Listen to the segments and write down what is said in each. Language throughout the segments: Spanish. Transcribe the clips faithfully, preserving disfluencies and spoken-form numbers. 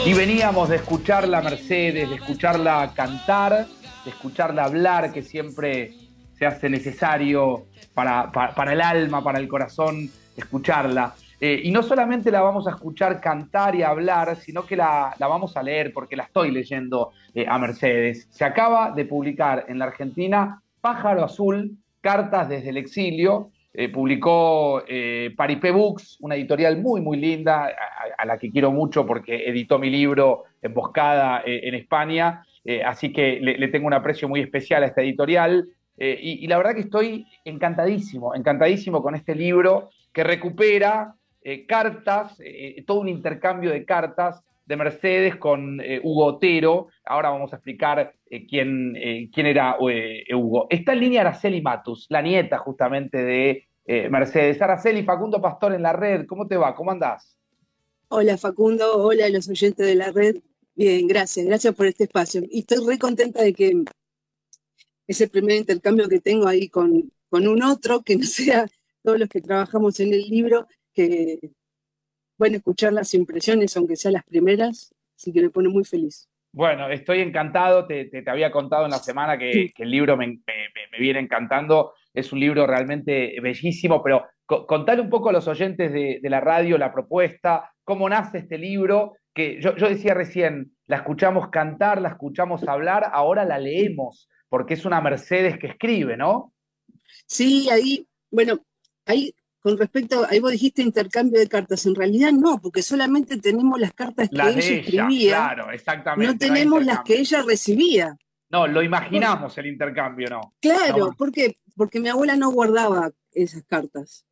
Y veníamos de escucharla a Mercedes, de escucharla cantar, de escucharla hablar, que siempre se hace necesario para, para, para el alma, para el corazón, escucharla. Eh, y no solamente la vamos a escuchar cantar y hablar, sino que la, la vamos a leer, porque la estoy leyendo eh, a Mercedes. Se acaba de publicar en la Argentina Pájaro Azul, Cartas desde el Exilio. Eh, publicó eh, Paripé Books, una editorial muy, muy linda, a, a, la que quiero mucho porque editó mi libro Emboscada eh, en España, eh, así que le, le, tengo un aprecio muy especial a esta editorial. Eh, y, y la verdad que estoy encantadísimo, encantadísimo con este libro que recupera eh, cartas, eh, todo un intercambio de cartas de Mercedes con eh, Hugo Otero. Ahora vamos a explicar eh, quién, eh, quién era eh, Hugo. Está en línea Araceli Matus, la nieta justamente de eh, Mercedes. Araceli, Facundo Pastor en la red. ¿Cómo te va? ¿Cómo andás? Hola Facundo, hola a los oyentes de la red. Bien, gracias, gracias por este espacio. Y estoy re contenta de que es el primer intercambio que tengo ahí con, con un otro, que no sea todos los que trabajamos en el libro, que bueno, escuchar las impresiones, aunque sean las primeras, así que me pone muy feliz. Bueno, estoy encantado, te, te, te había contado en la semana que, que el libro me, me, me, viene encantando, es un libro realmente bellísimo, pero co contale un poco a los oyentes de, de la radio la propuesta, cómo nace este libro, que yo, yo decía recién, la escuchamos cantar, la escuchamos hablar, ahora la leemos, porque es una Mercedes que escribe, ¿no? Sí, ahí, bueno, ahí con respecto, ahí vos dijiste intercambio de cartas, en realidad no, porque solamente tenemos las cartas que Las ella de ella, escribía, claro, no exactamente, no hay tenemos las que intercambio. ella recibía. No, lo imaginamos el intercambio, no. Claro, No, ¿por qué? Porque mi abuela no guardaba esas cartas.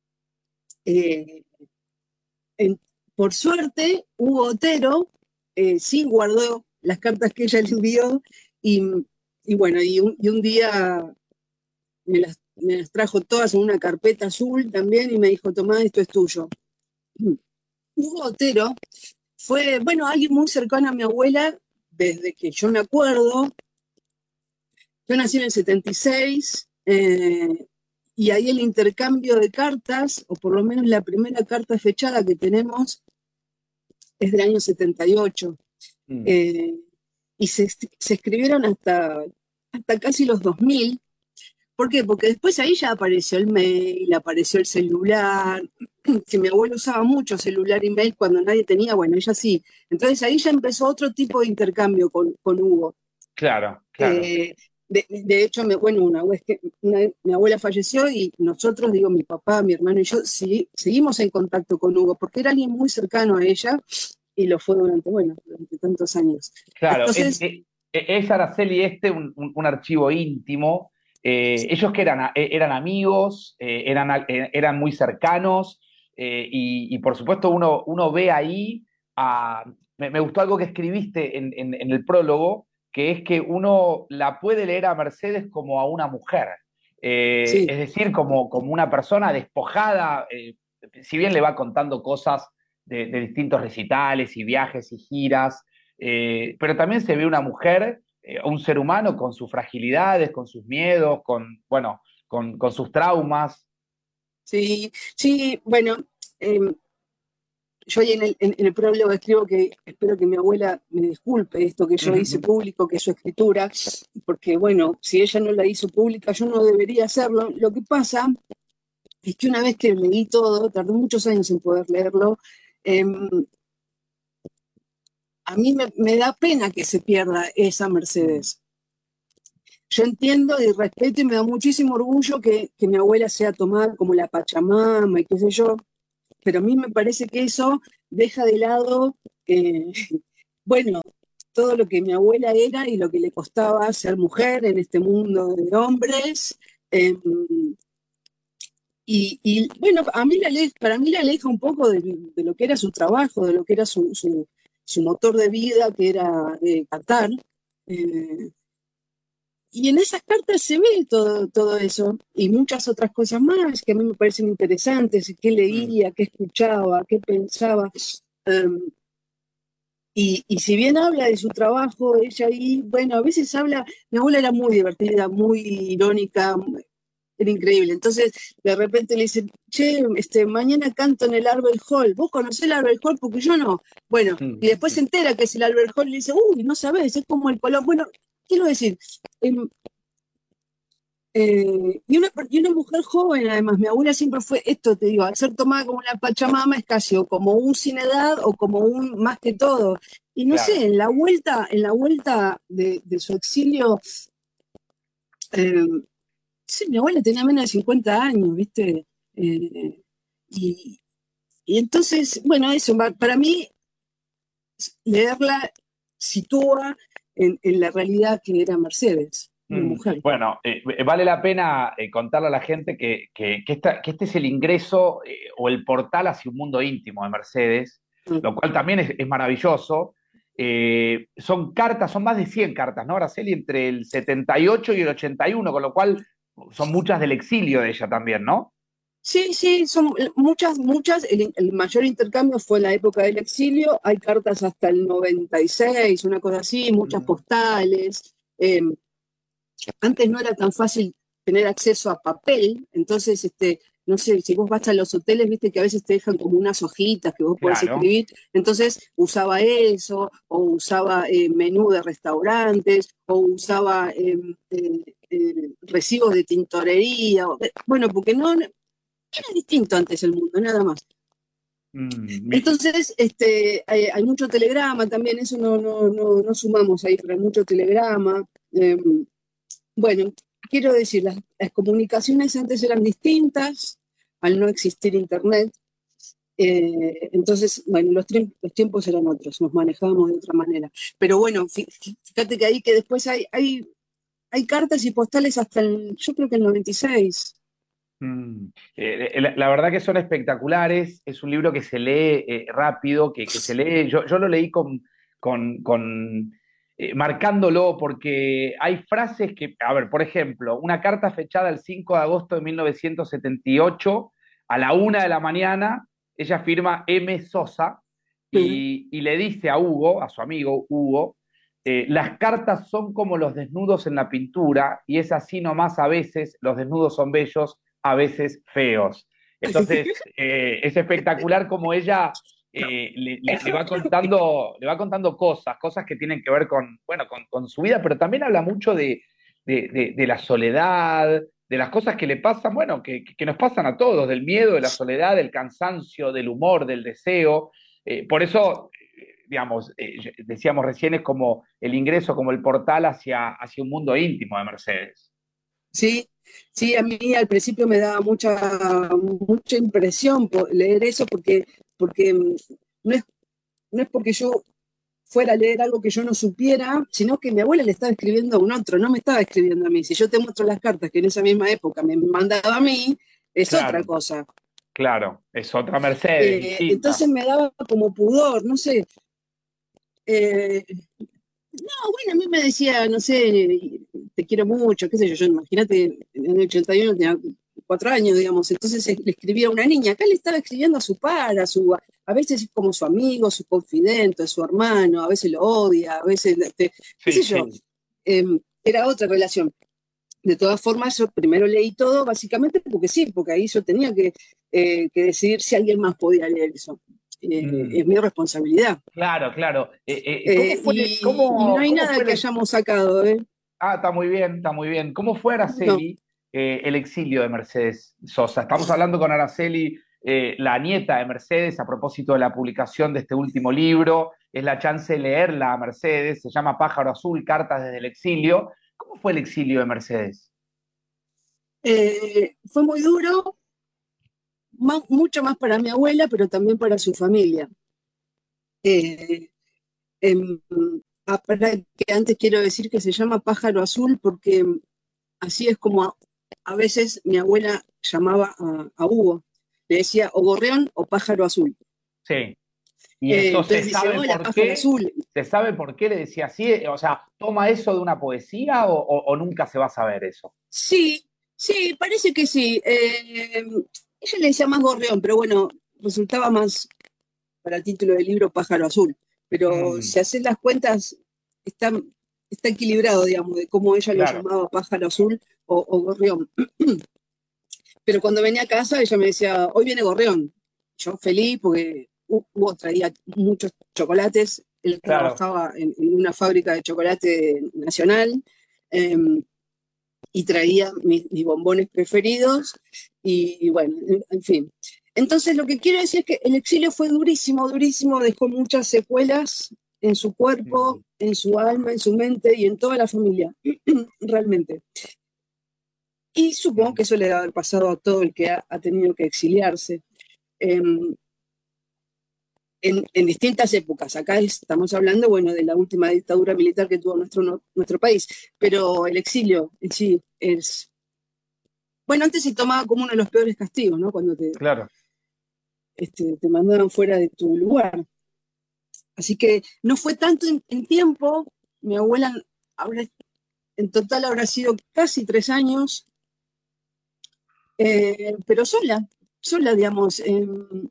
Eh, en- por suerte, Hugo Otero eh, sí guardó las cartas que ella le envió y, y bueno, y un, y un día me las, me las trajo todas en una carpeta azul también y me dijo, tomá, esto es tuyo. Hugo Otero fue, bueno, alguien muy cercano a mi abuela desde que yo me acuerdo. Yo nací en el setenta y seis, eh, y ahí el intercambio de cartas, o por lo menos la primera carta fechada que tenemos, es del año setenta y ocho. mm, Eh, y se, se escribieron hasta, hasta casi los dos mil. ¿Por qué? Porque después ahí ya apareció el mail, apareció el celular, que mi abuelo usaba mucho celular y mail cuando nadie tenía, bueno, ella sí. Entonces ahí ya empezó otro tipo de intercambio con, con Hugo. claro, claro. Eh, de, de, hecho, me, bueno, una vez que una, mi abuela falleció y nosotros, digo, mi papá, mi hermano y yo, sí, seguimos en contacto con Hugo, porque era alguien muy cercano a ella y lo fue durante, bueno, durante tantos años. Claro, es, Entonces, es, es Araceli este un, un, un archivo íntimo. Eh, ellos que eran, eh, eran amigos, eh, eran, eh, eran muy cercanos, eh, y, y, por supuesto uno, uno ve ahí, a, me, me, gustó algo que escribiste en, en, en, el prólogo, que es que uno la puede leer a Mercedes como a una mujer, eh, sí, es decir, como, como una persona despojada, eh, si bien le va contando cosas de, de distintos recitales y viajes y giras, eh, pero también se ve una mujer, eh, un ser humano con sus fragilidades, con sus miedos, con, bueno, con, con sus traumas. sí, sí, bueno, eh, yo ahí en el, en, en el prólogo escribo que espero que mi abuela me disculpe esto que yo hice público, que es su escritura, porque bueno, si ella no la hizo pública, yo no debería hacerlo. Lo que pasa es que una vez que leí todo, tardé muchos años en poder leerlo, eh, a mí me, me, da pena que se pierda esa Mercedes. Yo entiendo y respeto y me da muchísimo orgullo que, que mi abuela sea tomada como la Pachamama y qué sé yo, pero a mí me parece que eso deja de lado, eh, bueno, todo lo que mi abuela era y lo que le costaba ser mujer en este mundo de hombres. Eh, y, y, bueno, a mí la aleja, para mí la aleja un poco de, de, lo que era su trabajo, de lo que era su, su, su motor de vida, que era eh, cantar. Eh, y en esas cartas se ve todo, todo eso y muchas otras cosas más que a mí me parecen interesantes, qué Mm. leía, qué escuchaba, qué pensaba. Um, y, y si bien habla de su trabajo, ella ahí, bueno, a veces habla, mi abuela era muy divertida, muy irónica, era increíble. Entonces, de repente le dicen, che, este, mañana canto en el Albert Hall. ¿Vos conocés el Albert Hall? Porque yo no. Bueno, y después se entera que es el Albert Hall y le dice, uy, no sabés, es como el Colón. Bueno, quiero decir, em, eh, y, una, y una mujer joven, además, mi abuela siempre fue esto, te digo, al ser tomada como una Pachamama es casi o como un sin edad o como un más que todo. Y no Claro. sé, en la vuelta, en la vuelta de, de su exilio, eh, sí, mi abuela tenía menos de cincuenta años, ¿viste? Eh, y, y entonces, bueno, eso, pa- para mí, leerla sitúa en, en la realidad que era Mercedes, una Mm, mujer. Bueno, eh, eh, vale la pena eh, contarle a la gente que, que- que esta- que este es el ingreso eh, o el portal hacia un mundo íntimo de Mercedes, Mm. lo cual también es, es maravilloso. Eh, son cartas, son más de cien cartas, ¿no, Araceli? Entre el setenta y ocho y el ochenta y uno, con lo cual son muchas del exilio de ella también, ¿no? Sí, sí, son muchas, muchas. El, el mayor intercambio fue en la época del exilio. Hay cartas hasta el noventa y seis, una cosa así, muchas Mm, postales. Eh, Antes no era tan fácil tener acceso a papel, entonces, este, no sé, si vos vas a los hoteles, viste que a veces te dejan como unas hojitas que vos podés claro. escribir, entonces usaba eso, o usaba eh, menú de restaurantes, o usaba eh, eh, eh, recibos de tintorería, o- eh, bueno, porque no, no- era distinto antes el mundo, nada más. Mm, mi- Entonces, este, hay, hay mucho telegrama también, eso no, no, no, no sumamos ahí, pero hay mucho telegrama. eh, bueno, quiero decir, las, las comunicaciones antes eran distintas al no existir Internet. Eh, entonces, bueno, los, tri- los tiempos eran otros, nos manejábamos de otra manera. Pero bueno, fí- fí- fíjate que ahí que después hay, hay, hay cartas y postales hasta el, yo creo que el noventa y seis. Mm, eh, la, la verdad que son espectaculares, es un libro que se lee eh, rápido, que, que se lee, yo, yo lo leí con, con, con, eh, marcándolo porque hay frases que, a ver, por ejemplo, una carta fechada el cinco de agosto de mil novecientos setenta y ocho a la una de la mañana, ella firma M. Sosa y, y le dice a Hugo, a su amigo Hugo, eh, las cartas son como los desnudos en la pintura y es así nomás a veces, los desnudos son bellos a veces feos. Entonces, eh, es espectacular como ella eh, le, le- le va contando, le va contando cosas, cosas que tienen que ver con, bueno, con, con su vida, pero también habla mucho de, de, de- de la soledad, de las cosas que le pasan, bueno, que, que nos pasan a todos, del miedo, de la soledad, del cansancio, del humor, del deseo. Eh, por eso, eh, digamos, eh, decíamos recién, es como el ingreso, como el portal hacia, hacia un mundo íntimo de Mercedes. Sí, sí, a mí al principio me daba mucha, mucha impresión po- leer eso porque, porque mm, no es, no es porque yo fuera a leer algo que yo no supiera, sino que mi abuela le estaba escribiendo a un otro, no me estaba escribiendo a mí. Si yo te muestro las cartas que en esa misma época me mandaba a mí, es otra Claro. cosa. Claro, es otra Mercedes, Eh, distinta. entonces me daba como pudor, no sé. Eh, no, bueno, a mí me decía, no sé, te quiero mucho, qué sé yo, yo imagínate, en el ochenta y uno tenía cuatro años, digamos, entonces eh, le escribía a una niña, acá le estaba escribiendo a su par, a su, a veces es como su amigo, su confidente, su hermano, a veces lo odia, a veces, este, qué Sí, sé yo, sí. eh, era otra relación. De todas formas, yo primero leí todo, básicamente porque sí, porque ahí yo tenía que, eh, que decidir si alguien más podía leer eso. Eh, Mm, es mi responsabilidad. claro, claro. Eh, eh, ¿cómo Eh, fue, y, y no cómo, hay cómo nada fue que el- hayamos sacado, ¿eh? Ah, está muy bien, está muy bien. ¿Cómo fue No. Araceli, eh, el exilio de Mercedes Sosa? Estamos hablando con Araceli, eh, la nieta de Mercedes, a propósito de la publicación de este último libro. Es la chance de leerla a Mercedes, se llama Pájaro Azul, Cartas desde el exilio. ¿Cómo fue el exilio de Mercedes? Eh, fue muy duro, más- mucho más para mi abuela, pero también para su familia. Eh, em, ah, para que antes quiero decir que se llama pájaro azul porque em, así es como a, a veces mi abuela llamaba a, a Hugo. Le decía o gorrión o pájaro azul. Sí. Y Eh, eso se entonces dice, sabe hola, por pájaro qué, azul. se sabe por qué le decía así, o sea, ¿toma eso de una poesía o, o- o nunca se va a saber eso? Sí, sí, parece que sí. Eh, ella le decía más gorrión, pero bueno, resultaba más para el título del libro Pájaro Azul. Pero Mm, si haces las cuentas, está, está equilibrado, digamos, de cómo ella lo claro. llamaba Pájaro Azul o, o Gorrión. pero cuando venía a casa ella me decía, hoy viene Gorrión. Yo feliz porque Hugo traía muchos chocolates, él Claro. trabajaba en, en una fábrica de chocolate nacional, eh, y traía mis, mis bombones preferidos, y, y bueno, en, en fin. Entonces lo que quiero decir es que el exilio fue durísimo, durísimo, dejó muchas secuelas en su cuerpo, Mm, en su alma, en su mente y en toda la familia, realmente. Y supongo mm, que eso le debe haber pasado a todo el que ha, ha tenido que exiliarse. Eh, en, en, distintas épocas. Acá estamos hablando, bueno, de la última dictadura militar que tuvo nuestro, no, nuestro país, pero el exilio en sí es... Bueno, antes se tomaba como uno de los peores castigos, ¿no? Cuando te, claro. este, te mandaban fuera de tu lugar. Así que no fue tanto en, en tiempo, mi abuela habrá, en total habrá sido casi tres años, eh, pero sola, sola, digamos. Eh,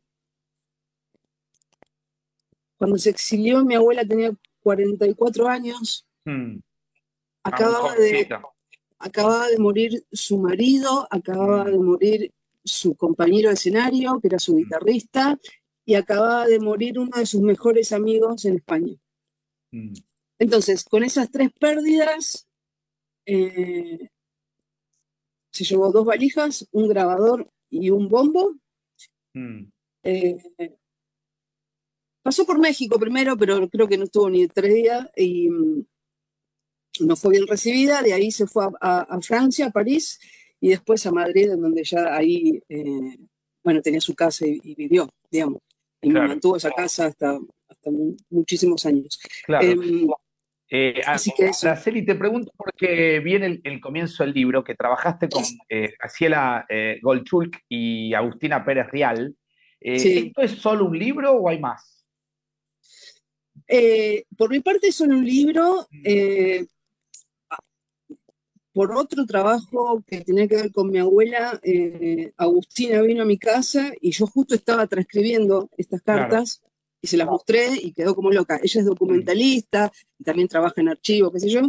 cuando se exilió mi abuela tenía cuarenta y cuatro años, Mm, ah, muy acababa de, jovencita. acababa de morir su marido, acababa de Mm, morir su compañero de escenario, que era su mm, guitarrista, y acababa de morir uno de sus mejores amigos en España. mm, Entonces, con esas tres pérdidas, eh, se llevó dos valijas, un grabador y un bombo. mm. Eh, pasó por México primero, pero creo que no estuvo ni tres días y mm, no fue bien recibida. De ahí se fue a, a- a Francia, a París, y después a Madrid, en donde ya ahí, eh, bueno, tenía su casa y, y vivió, digamos. Y Claro, mantuvo esa casa hasta, hasta mu- muchísimos años. claro. Em, Eh, a- así que eso. Araceli, te pregunto porque viene el, el comienzo del libro que trabajaste con eh, Graciela eh, Golchulk y Agustina Pérez Rial. Eh, Sí. ¿esto es solo un libro o hay más? Eh, por mi parte, es solo un libro. Mm, Eh, por otro trabajo que tenía que ver con mi abuela, eh, Agustina vino a mi casa y yo justo estaba transcribiendo estas claro. cartas y se las mostré y quedó como loca. Ella es Mm. documentalista y también trabaja en archivo, qué sé yo.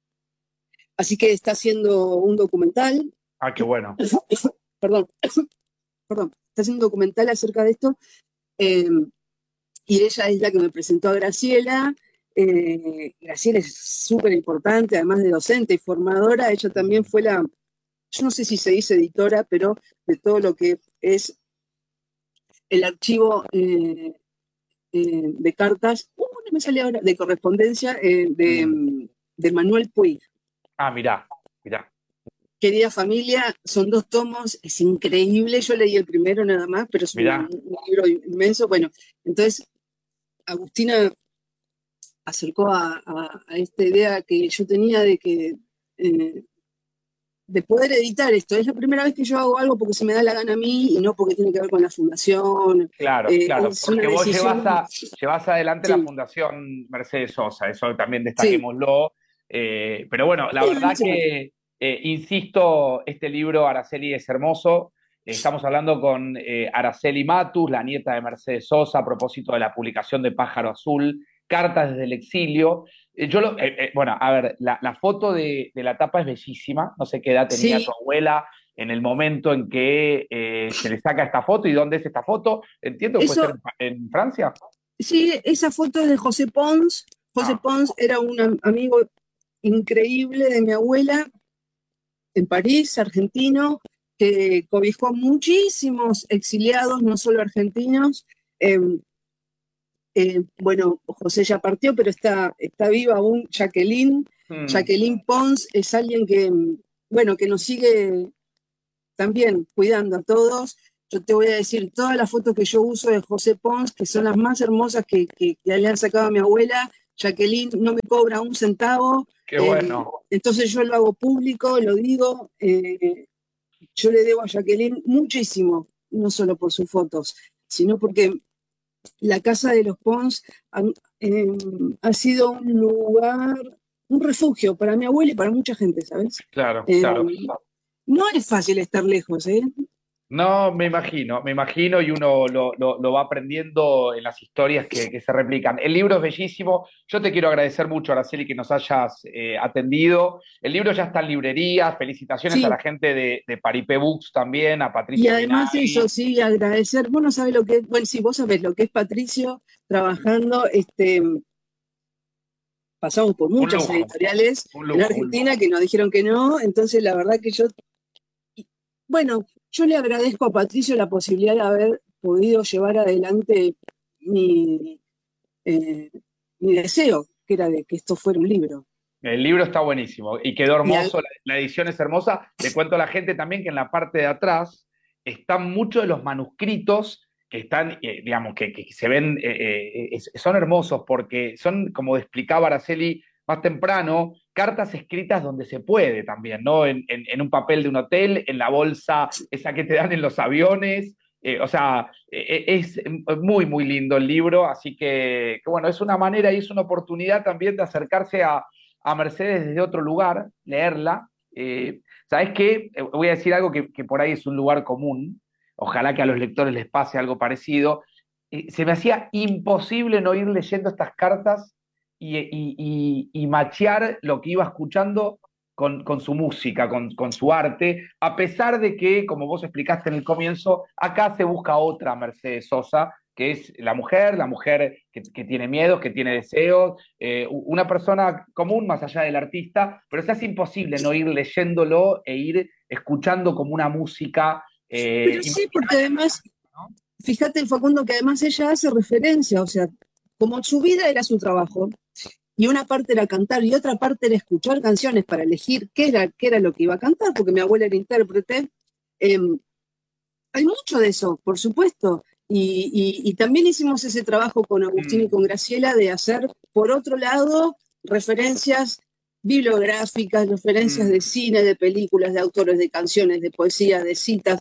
Así que está haciendo un documental, Ah, qué bueno. perdón, perdón, está haciendo un documental acerca de esto. Eh, y ella es la que me presentó a Graciela. Eh, Graciela es súper importante, además de docente y formadora, ella también Mm. fue la, yo no sé si se dice editora, pero de todo lo que es el archivo, eh, eh, de cartas, uh, no me sale ahora, de correspondencia, eh, de, Mm. mm, de Manuel Puig. Ah, mirá, mirá. Querida familia, son dos tomos, es increíble, yo leí el primero nada más, pero es un, Mirá. un libro inmenso. Bueno, entonces Agustina acercó a, a, a esta idea que yo tenía de que, eh, de poder editar esto. Es la primera vez que yo hago algo porque se me da la gana a mí y no porque tiene que ver con la fundación. Claro, Eh, claro, es una porque vos decisión. llevas, a, llevas adelante la Sí, Fundación Mercedes Sosa, eso también sí, destaquémoslo. Eh, pero bueno, la sí, no verdad sé. que, eh, insisto, este libro, Araceli, es hermoso. Estamos hablando con eh, Araceli Matus, la nieta de Mercedes Sosa, a propósito de la publicación de Pájaro Azul, Cartas desde el exilio. Eh, yo lo, eh, eh, bueno, a ver, la, la foto de, de la tapa es bellísima, no sé qué edad tenía tu Sí, abuela en el momento en que eh, se le saca esta foto y dónde es esta foto. Entiendo que puede ser eso, en, en Francia. sí, esa foto es de José Pons. José Ah, Pons era un am- amigo increíble de mi abuela en París, argentino, que cobijó muchísimos exiliados, no solo argentinos. Eh, eh, bueno, José ya partió, pero está, está viva aún Jacqueline. mm, Jacqueline Pons es alguien que, mm, bueno, que nos sigue también cuidando a todos. Yo te voy a decir, todas las fotos que yo uso de José Pons, que son las más hermosas que, que, que le han sacado a mi abuela, Jacqueline no me cobra un centavo, qué eh, bueno. entonces yo lo hago público, lo digo, eh, yo le debo a Jacqueline muchísimo, no solo por sus fotos, sino porque la Casa de los Pons ha, eh, ha sido un lugar, un refugio para mi abuela y para mucha gente, ¿sabes? Claro, Eh, claro. no es fácil estar lejos, ¿eh? No, me imagino, me imagino y uno lo, lo- lo va aprendiendo en las historias que, que se replican. El libro es bellísimo. Yo te quiero agradecer mucho, Araceli, que nos hayas eh, atendido. El libro ya está en librerías. Felicitaciones a la Sí, gente de, de Paripé Books también, a y Patricio además eso, Minaghi. sí, agradecer, vos no sabés lo que es, bueno, sí, vos sabés lo que es Patricio trabajando, este, pasamos por Un muchas lujo, editoriales un en lujo, un Argentina lujo. que nos dijeron que no, entonces la verdad que yo, bueno, yo le agradezco a Patricio la posibilidad de haber podido llevar adelante mi, eh, mi deseo, que era de que esto fuera un libro. El libro está buenísimo y quedó Y a- hermoso, la, la edición es hermosa. Le cuento a la gente también que en la parte de atrás están muchos de los manuscritos que están, eh, digamos, que, que se ven, eh, eh, es- son hermosos porque son, como explicaba Araceli más temprano, cartas escritas donde se puede también, ¿no? En, en- en un papel de un hotel, en la bolsa, esa que te dan en los aviones. Eh, o sea, eh, eh, es muy, muy lindo el libro, así que, que bueno, es una manera y es una oportunidad también de acercarse a a Mercedes desde otro lugar, leerla. Eh, ¿Sabes qué? Eh, Voy a decir algo que, que, por ahí es un lugar común. Ojalá que a los lectores les pase algo parecido. Eh, se me hacía imposible no ir leyendo estas cartas y, y, y, y machear lo que iba escuchando con, con su música, con, con, su arte, a pesar de que, como vos explicaste en el comienzo, acá se busca otra Mercedes Sosa, que es la mujer, la mujer que, que tiene miedos, que tiene deseos, eh, una persona común más allá del artista, pero se hace imposible no ir leyéndolo e ir escuchando como una música. Eh, pero sí, porque además, fíjate, Facundo, que además ella hace referencia, o sea, como su vida era su trabajo, y una parte era cantar y otra parte era escuchar canciones para elegir qué era, qué era lo que iba a cantar, porque mi abuela era intérprete. Eh, Hay mucho de eso, por supuesto. Y, y- y también hicimos ese trabajo con Agustín y mm, con Graciela de hacer, por otro lado, referencias bibliográficas, referencias de mm, cine, de películas, de autores, de canciones, de poesía, de citas.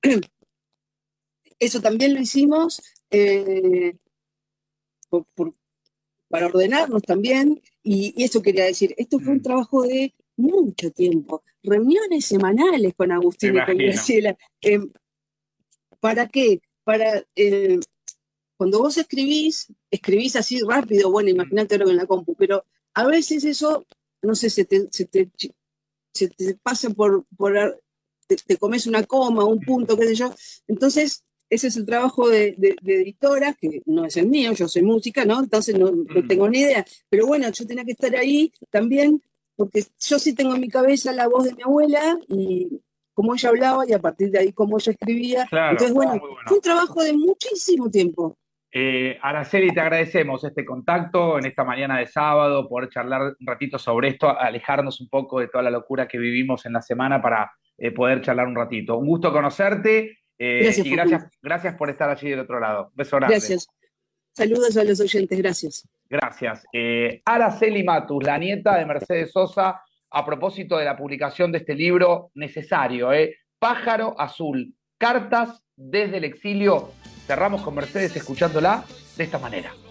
Eso también lo hicimos eh, por- por- para ordenarnos también. Y, y eso quería decir, esto fue un mm, trabajo de mucho tiempo, reuniones semanales con me Agustín y con imagino. Graciela. Eh, ¿Para qué? Para eh, cuando vos escribís, escribís así rápido, bueno, Mm, imagínate ahora en la compu, pero a veces eso, no sé, se te, se te, se te pasa por, por te, te, comes una coma, un punto, qué sé yo. Entonces, ese es el trabajo de, de, de editora, que no es el mío, yo soy música, ¿no? Entonces no, no mm. tengo ni idea. Pero bueno, yo tenía que estar ahí también, porque yo sí tengo en mi cabeza la voz de mi abuela y cómo ella hablaba y a partir de ahí cómo ella escribía. Claro, Entonces, bueno, muy fue bueno. un trabajo de muchísimo tiempo. Eh, Araceli, te agradecemos este contacto en esta mañana de sábado, poder charlar un ratito sobre esto, alejarnos un poco de toda la locura que vivimos en la semana para eh, poder charlar un ratito. Un gusto conocerte eh, Gracias, y Facundo. gracias, gracias por estar allí del otro lado. Beso grande. Gracias. Saludos a los oyentes. Gracias. Gracias. Eh, Araceli Matus, la nieta de Mercedes Sosa, a propósito de la publicación de este libro necesario, ¿eh? Pájaro Azul, cartas desde el exilio. Cerramos con Mercedes escuchándola de esta manera.